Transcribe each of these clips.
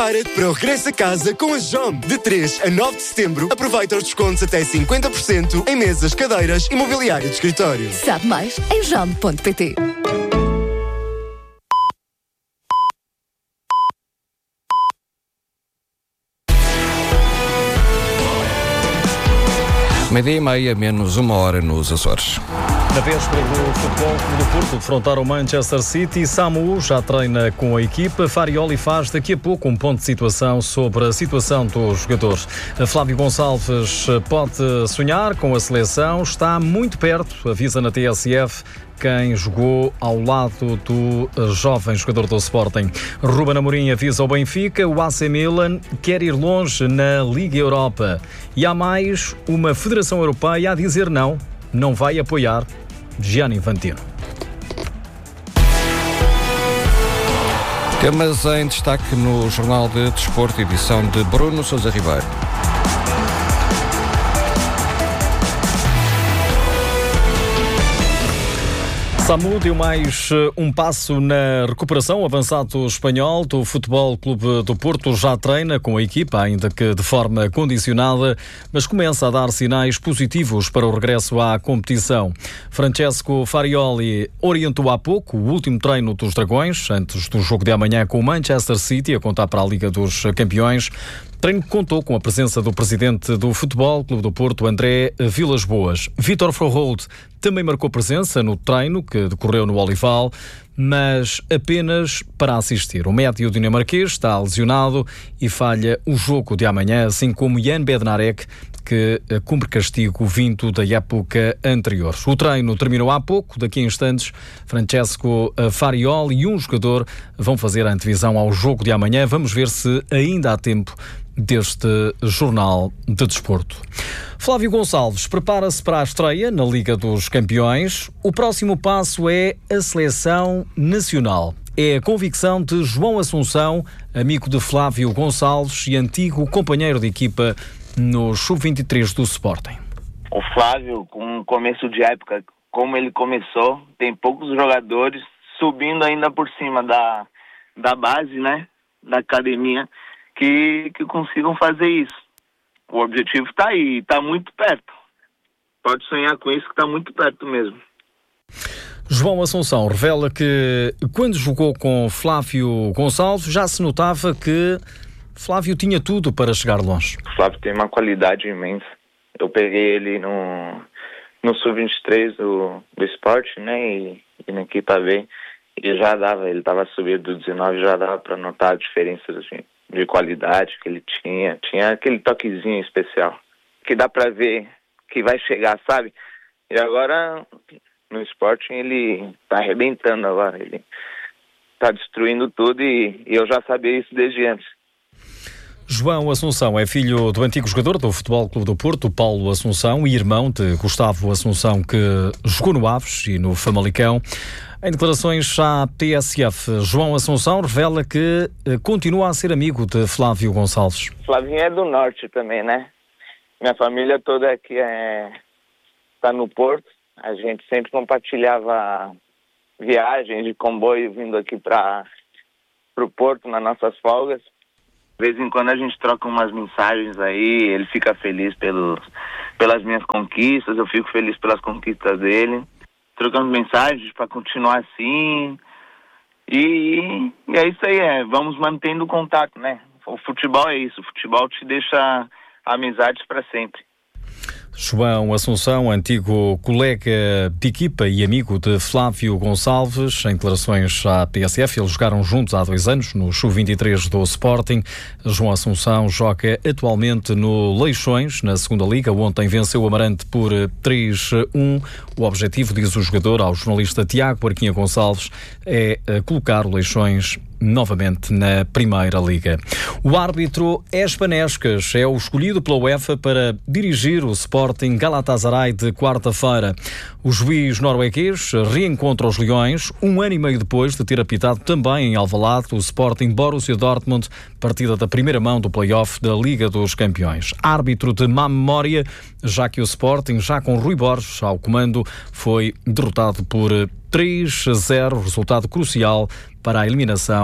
Prepara-te para o regresso a casa com a JOM. De 3 a 9 de setembro, aproveita os descontos até 50% em mesas, cadeiras e mobiliário de escritório. Sabe mais em jom.pt. Meia-dia e meia, menos uma hora nos Açores. Na véspera do Futebol Clube do Porto defrontar o Manchester City, Samu já treina com a equipa. Farioli faz daqui a pouco um ponto de situação sobre a situação dos jogadores. Flávio Gonçalves pode sonhar com a seleção, está muito perto, avisa na TSF quem jogou ao lado do jovem jogador do Sporting. Ruben Amorim avisa o Benfica, o AC Milan quer ir longe na Liga Europa. E há mais uma Federação Europeia a dizer não vai apoiar Gianni Infantino. Temas em destaque no Jornal de Desporto, edição de Bruno Sousa Ribeiro. Samu deu mais um passo na recuperação. O avançado espanhol do Futebol Clube do Porto já treina com a equipa, ainda que de forma condicionada, mas começa a dar sinais positivos para o regresso à competição. Francesco Farioli orientou há pouco o último treino dos Dragões, antes do jogo de amanhã com o Manchester City, a contar para a Liga dos Campeões. Treino que contou com a presença do presidente do Futebol Clube do Porto, André Vilas-Boas. Vítor Froholt também marcou presença no treino que decorreu no Olival, mas apenas para assistir. O médio dinamarquês está lesionado e falha o jogo de amanhã, assim como Jan Bednarek, que cumpre castigo vindo da época anterior. O treino terminou há pouco, daqui a instantes, Francesco Farioli e um jogador vão fazer a antevisão ao jogo de amanhã. Vamos ver se ainda há tempo deste Jornal de Desporto. Flávio Gonçalves prepara-se para a estreia na Liga dos Campeões. O próximo passo é a seleção nacional. É a convicção de João Assunção, amigo de Flávio Gonçalves e antigo companheiro de equipa no Sub-23 do Sporting. O Flávio, com o começo de época, como ele começou, tem poucos jogadores subindo ainda por cima da base, né, da academia, que consigam fazer isso. O objetivo está aí, está muito perto. Pode sonhar com isso, que está muito perto mesmo. João Assunção revela que quando jogou com Flávio Gonçalves já se notava que Flávio tinha tudo para chegar longe. O Flávio tem uma qualidade imensa. Eu peguei ele no Sub-23 do Sport, né, e na equipa B, e já dava, ele estava subindo do 19, já dava para notar a diferença assim, de qualidade que ele tinha aquele toquezinho especial, que dá para ver que vai chegar, sabe? E agora, no Sporting, ele tá arrebentando agora, ele tá destruindo tudo e eu já sabia isso desde antes. João Assunção é filho do antigo jogador do Futebol Clube do Porto, Paulo Assunção, e irmão de Gustavo Assunção, que jogou no Aves e no Famalicão. Em declarações à TSF, João Assunção revela que continua a ser amigo de Flávio Gonçalves. Flavinho é do Norte também, né? Minha família toda aqui está no Porto. A gente sempre compartilhava viagens de comboio vindo aqui para o Porto nas nossas folgas. De vez em quando a gente troca umas mensagens aí, ele fica feliz pelas minhas conquistas, eu fico feliz pelas conquistas dele. Trocamos mensagens para continuar assim. E é isso aí, vamos mantendo o contato, né? O futebol é isso, o futebol te deixa amizades para sempre. João Assunção, antigo colega de equipa e amigo de Flávio Gonçalves, em declarações à TSF, eles jogaram juntos há 2 anos no Sub-23 do Sporting. João Assunção joga atualmente no Leixões, na segunda Liga. Ontem venceu o Amarante por 3-1. O objetivo, diz o jogador ao jornalista Tiago Arquinha Gonçalves, é colocar o Leixões novamente na Primeira Liga. O árbitro Espanescas é o escolhido pela UEFA para dirigir o Sporting Galatasaray de quarta-feira. O juiz norueguês reencontra os Leões 1 ano e meio depois de ter apitado também em Alvalade o Sporting Borussia Dortmund, partida da primeira mão do play-off da Liga dos Campeões. Árbitro de má memória, já que o Sporting, já com Rui Borges ao comando, foi derrotado por 3-0, resultado crucial para a eliminação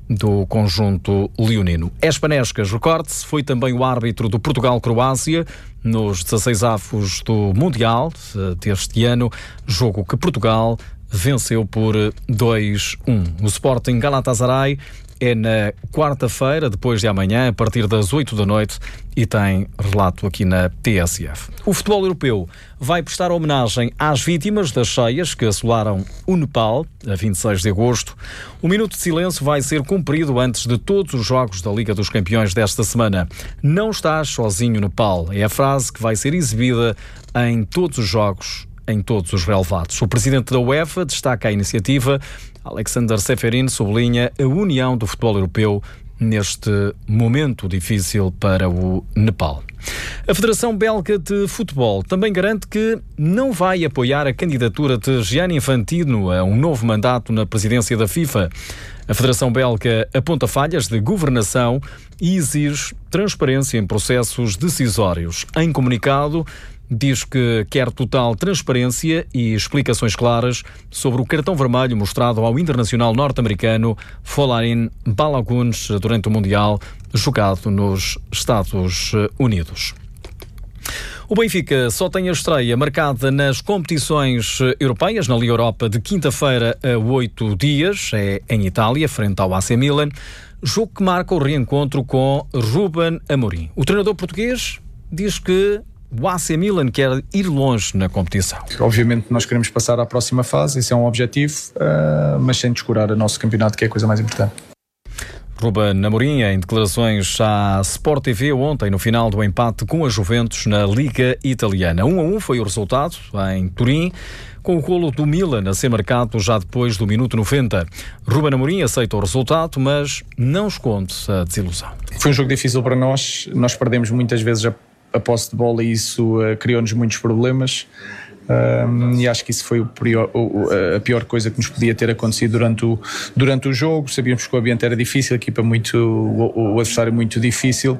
do conjunto leonino. Espanescas, recorde-se, foi também o árbitro do Portugal-Croácia nos 16avos do Mundial deste ano, jogo que Portugal venceu por 2-1. O Sporting Galatasaray é na quarta-feira, depois de amanhã, a partir das 8 da noite, e tem relato aqui na TSF. O futebol europeu vai prestar homenagem às vítimas das cheias que assolaram o Nepal, a 26 de agosto. O minuto de silêncio vai ser cumprido antes de todos os jogos da Liga dos Campeões desta semana. Não estás sozinho, Nepal, é a frase que vai ser exibida em todos os jogos, em todos os relevados. O presidente da UEFA destaca a iniciativa. Alexander Seferin sublinha a união do futebol europeu neste momento difícil para o Nepal. A Federação Belga de Futebol também garante que não vai apoiar a candidatura de Gianni Infantino a um novo mandato na presidência da FIFA. A Federação Belga aponta falhas de governação e exige transparência em processos decisórios. Em comunicado, diz que quer total transparência e explicações claras sobre o cartão vermelho mostrado ao internacional norte-americano Folarin Balogun durante o Mundial jogado nos Estados Unidos. O Benfica só tem a estreia marcada nas competições europeias, na Liga Europa, de quinta-feira a 8 dias, é em Itália, frente ao AC Milan, jogo que marca o reencontro com Ruben Amorim. O treinador português diz que o AC Milan quer ir longe na competição. Obviamente nós queremos passar à próxima fase, esse é um objetivo, mas sem descurar o nosso campeonato, que é a coisa mais importante. Ruben Amorim, em declarações à Sport TV ontem, no final do empate com a Juventus na Liga Italiana. 1-1 foi o resultado em Turim, com o golo do Milan a ser marcado já depois do minuto 90. Ruben Amorim aceita o resultado, mas não esconde a desilusão. Foi um jogo difícil para nós perdemos muitas vezes a posse de bola e isso criou-nos muitos problemas. E acho que isso foi a pior coisa que nos podia ter acontecido durante o jogo. Sabíamos que o ambiente era difícil, a equipa o adversário muito difícil.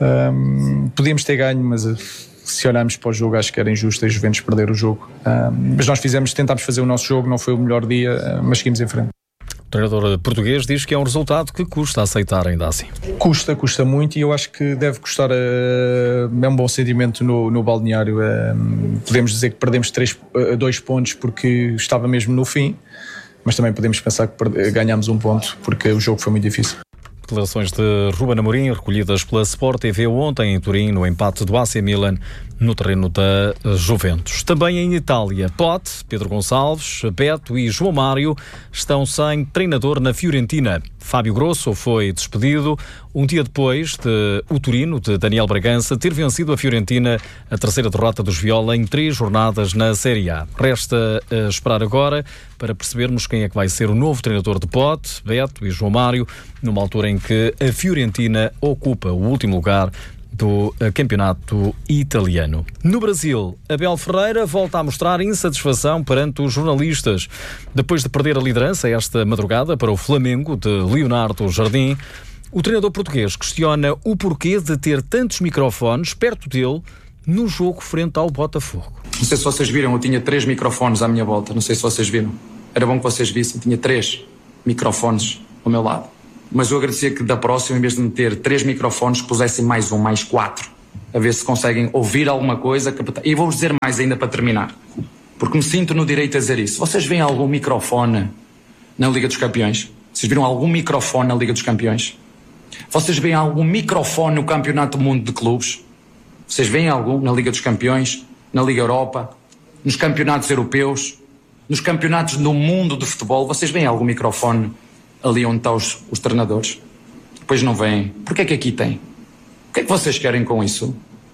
Podíamos ter ganho, mas se olharmos para o jogo acho que era injusto a Juventus perder o jogo. Mas nós tentámos fazer o nosso jogo, não foi o melhor dia, mas seguimos em frente. O treinador português diz que é um resultado que custa aceitar ainda assim. Custa muito e eu acho que deve custar, é um bom sentimento no balneário. Podemos dizer que perdemos 2 pontos porque estava mesmo no fim, mas também podemos pensar que ganhámos 1 ponto porque o jogo foi muito difícil. Declarações de Ruben Amorim recolhidas pela Sport TV ontem em Turim, no empate do AC Milan no terreno da Juventus. Também em Itália, Pote, Pedro Gonçalves, Beto e João Mário estão sem treinador na Fiorentina. Fábio Grosso foi despedido um dia depois de o Torino, de Daniel Bragança, ter vencido a Fiorentina, a terceira derrota dos Viola em 3 jornadas na Série A. Resta esperar agora para percebermos quem é que vai ser o novo treinador de Pote, Beto e João Mário, numa altura em que a Fiorentina ocupa o último lugar do campeonato italiano. No Brasil, Abel Ferreira volta a mostrar insatisfação perante os jornalistas. Depois de perder a liderança esta madrugada para o Flamengo de Leonardo Jardim, o treinador português questiona o porquê de ter tantos microfones perto dele no jogo frente ao Botafogo. Não sei se vocês viram, eu tinha 3 microfones à minha volta, não sei se vocês viram. Era bom que vocês vissem, tinha 3 microfones ao meu lado. Mas eu agradecia que da próxima, em vez de meter 3 microfones, pusessem mais 1, mais 4. A ver se conseguem ouvir alguma coisa. E vou-vos dizer mais ainda para terminar. Porque me sinto no direito a dizer isso. Vocês veem algum microfone na Liga dos Campeões? Vocês viram algum microfone na Liga dos Campeões? Vocês veem algum microfone no Campeonato do Mundo de Clubes? Vocês veem algum na Liga dos Campeões? Na Liga Europa? Nos campeonatos europeus? Nos campeonatos do mundo de futebol? Vocês veem algum microfone ali onde estão os treinadores? Depois não vêm. Porquê é que aqui tem? O que é que vocês querem com isso?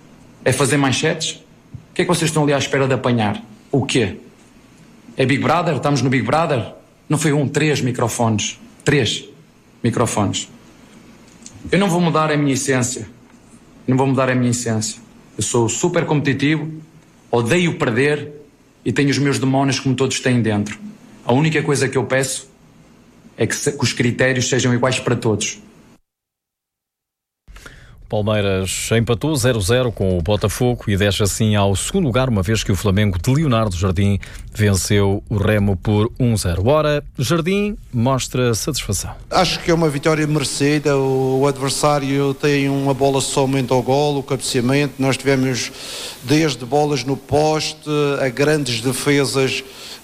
É fazer manchetes? O que é que vocês estão ali à espera de apanhar? O quê? É Big Brother? Estamos no Big Brother? Não foi 1, 3 microfones. 3 microfones. Eu não vou mudar a minha essência. Não vou mudar a minha essência. Eu sou super competitivo, odeio perder e tenho os meus demónios como todos têm dentro. A única coisa que eu peço é que os critérios sejam iguais para todos. Palmeiras empatou 0-0 com o Botafogo e desce assim ao segundo lugar, uma vez que o Flamengo de Leonardo Jardim venceu o Remo por 1-0. Ora, Jardim mostra satisfação. Acho que é uma vitória merecida. O adversário tem uma bola somente ao golo, o cabeceamento. Nós tivemos desde bolas no poste a grandes defesas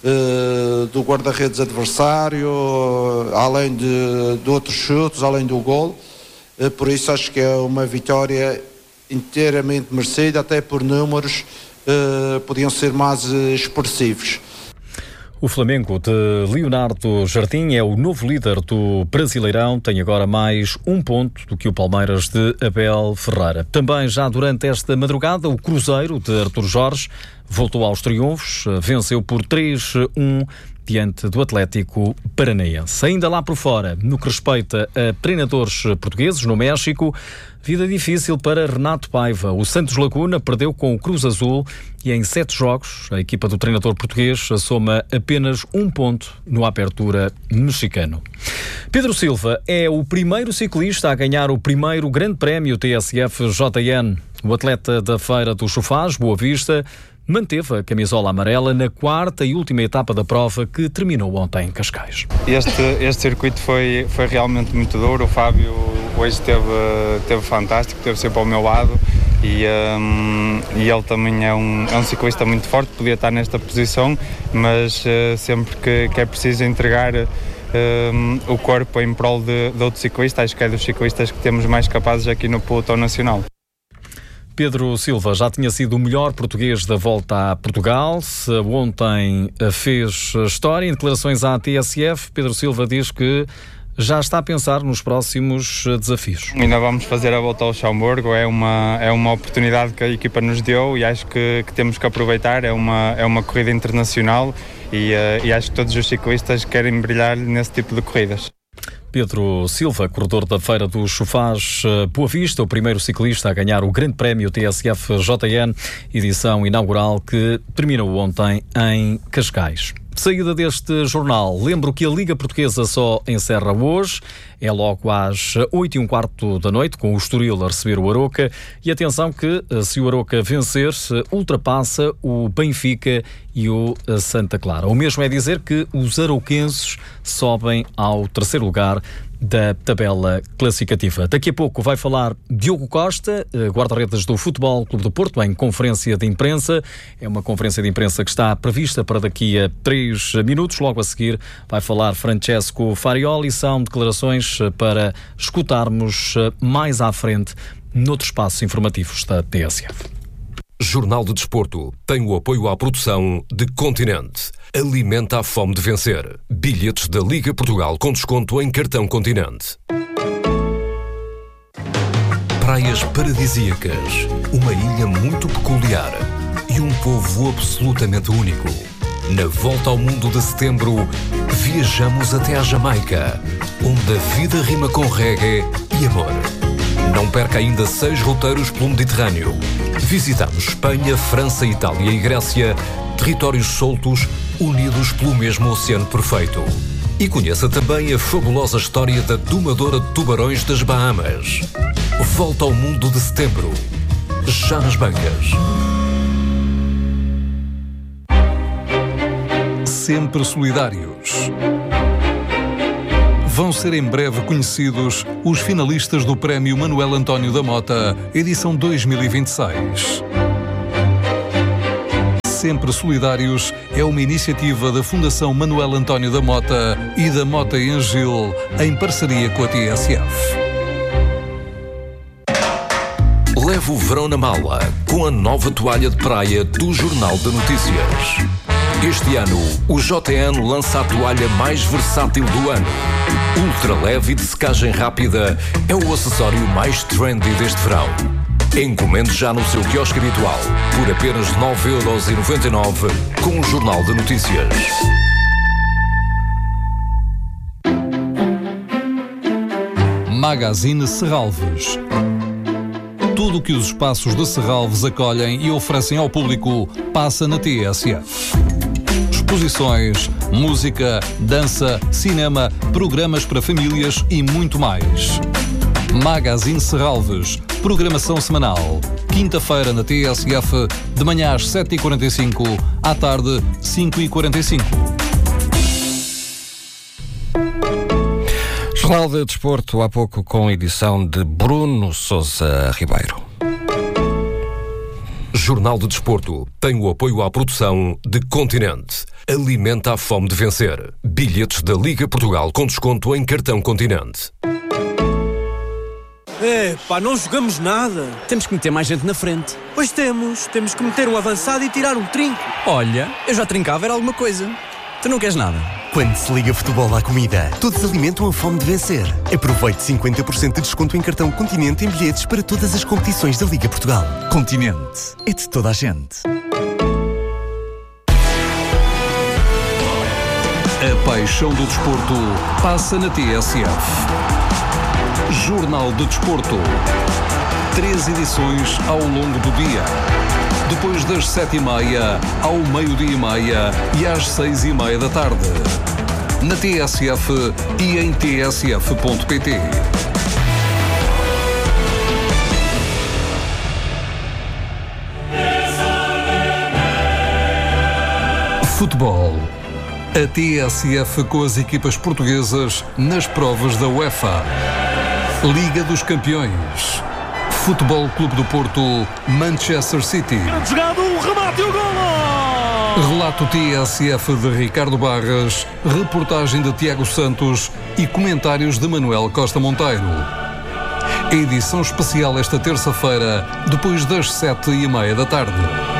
do guarda-redes adversário, além de outros chutes, além do golo. Por isso acho que é uma vitória inteiramente merecida, até por números podiam ser mais expressivos. O Flamengo de Leonardo Jardim é o novo líder do Brasileirão, tem agora mais um ponto do que o Palmeiras de Abel Ferreira. Também já durante esta madrugada, o Cruzeiro de Artur Jorge voltou aos triunfos, venceu por 3-1 diante do Atlético Paranaense. Ainda lá por fora, no que respeita a treinadores portugueses no México, vida difícil para Renato Paiva. O Santos Laguna perdeu com o Cruz Azul e em 7 jogos a equipa do treinador português soma apenas um ponto no Apertura mexicano. Pedro Silva é o primeiro ciclista a ganhar o primeiro Grande Prémio TSF-JN. O atleta da Feira dos Sofás, Boa Vista, manteve a camisola amarela na 4ª e última etapa da prova, que terminou ontem em Cascais. Este circuito foi realmente muito duro. O Fábio hoje esteve fantástico, esteve sempre ao meu lado e ele também é um ciclista muito forte, podia estar nesta posição, mas sempre que é preciso entregar o corpo em prol de outro ciclista, acho que é dos ciclistas que temos mais capazes aqui no pelotão nacional. Pedro Silva já tinha sido o melhor português da volta a Portugal. Ontem fez história. Em declarações à TSF, Pedro Silva diz que já está a pensar nos próximos desafios. Ainda vamos fazer a volta ao Luxemburgo. É uma oportunidade que a equipa nos deu e acho que temos que aproveitar. É uma corrida internacional e acho que todos os ciclistas querem brilhar nesse tipo de corridas. Pedro Silva, corredor da Feira dos Sofás Boa Vista, o primeiro ciclista a ganhar o Grande Prémio TSF-JN, edição inaugural que terminou ontem em Cascais. Saída deste jornal, lembro que a Liga Portuguesa só encerra hoje, é logo às 8h15 da noite, com o Estoril a receber o Aroca, e atenção que, se o Aroca vencer, ultrapassa o Benfica e o Santa Clara. O mesmo é dizer que os arouquenses sobem ao 3º lugar da tabela classificativa. Daqui a pouco vai falar Diogo Costa, guarda-redes do Futebol Clube do Porto, em conferência de imprensa. É uma conferência de imprensa que está prevista para daqui a 3 minutos. Logo a seguir vai falar Francesco Farioli. São declarações para escutarmos mais à frente noutros espaços informativos da TSF. Jornal de Desporto tem o apoio à produção de Continente. Alimenta a fome de vencer. Bilhetes da Liga Portugal com desconto em cartão Continente. Praias paradisíacas, uma ilha muito peculiar e um povo absolutamente único. Na volta ao mundo de setembro, viajamos até à Jamaica, onde a vida rima com reggae e amor. Não perca ainda 6 roteiros pelo Mediterrâneo. Visitamos Espanha, França, Itália e Grécia, territórios soltos, unidos pelo mesmo oceano perfeito. E conheça também a fabulosa história da domadora de tubarões das Bahamas. Volta ao mundo de setembro, já nas bancas. Sempre solidários. Vão ser em breve conhecidos os finalistas do Prémio Manuel António da Mota, edição 2026. Sempre Solidários é uma iniciativa da Fundação Manuel António da Mota e da Mota e Angil, em parceria com a TSF. Leve o verão na mala com a nova toalha de praia do Jornal de Notícias. Este ano, o JN lança a toalha mais versátil do ano. Ultra leve e de secagem rápida, é o acessório mais trendy deste verão. Encomende já no seu quiosque habitual, por apenas 9,99€ com o Jornal de Notícias. Magazine Serralves. Tudo o que os espaços de Serralves acolhem e oferecem ao público passa na TSF. Exposições, música, dança, cinema, programas para famílias e muito mais. Magazine Serralves, programação semanal. Quinta-feira na TSF, de manhã às 7h45, à tarde 5h45. Jornal de Desporto, há pouco com edição de Bruno Sousa Ribeiro. Jornal de Desporto tem o apoio à produção de Continente. Alimenta a fome de vencer. Bilhetes da Liga Portugal com desconto em cartão Continente. Não jogamos nada. Temos que meter mais gente na frente. Pois temos que meter um avançado e tirar um trinco. Olha, eu já trincava, era alguma coisa. Tu não queres nada? Quando se liga futebol à comida, todos alimentam a fome de vencer. Aproveite 50% de desconto em cartão Continente em bilhetes para todas as competições da Liga Portugal. Continente, é de toda a gente. A paixão do desporto passa na TSF. Jornal de Desporto. 3 edições ao longo do dia. Depois das 7h30, ao meio-dia e meia e às 6h30 da tarde. Na TSF e em tsf.pt. Futebol. A TSF com as equipas portuguesas nas provas da UEFA. Liga dos Campeões. Futebol Clube do Porto, Manchester City. Jogado, o remate e o golo! Relato TSF de Ricardo Barras, reportagem de Tiago Santos e comentários de Manuel Costa Monteiro. Edição especial esta terça-feira, depois das 7h30 da tarde.